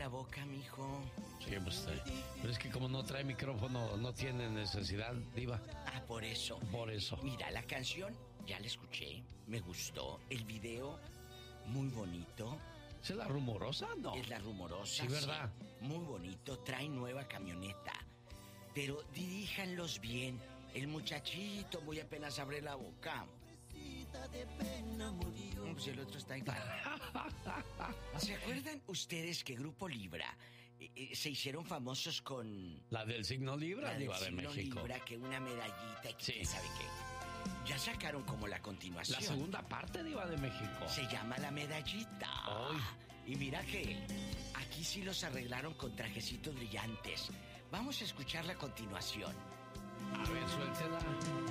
la boca, mijo. Sí, pues, pero es que como no trae micrófono, no tiene necesidad, diva. Ah, por eso. Por eso. Mira, la canción, ya la escuché, me gustó. El video, muy bonito. ¿Es la rumorosa? No. Es la rumorosa. Sí, ¿verdad? Sí, muy bonito, trae nueva camioneta. Pero diríjanlos bien. El muchachito muy apenas abre la boca. De pena murió. Pues el otro está ahí. ¿Se acuerdan ustedes que Grupo Libra se hicieron famosos con... La del signo Libra, diva de México. Libra, que una medallita y que sí. quién sabe qué. Ya sacaron como la continuación. La segunda parte, diva de México. Se llama La Medallita. Ay. Y mira que aquí sí los arreglaron con trajecitos brillantes. Vamos a escuchar la continuación. A ver, suéltela.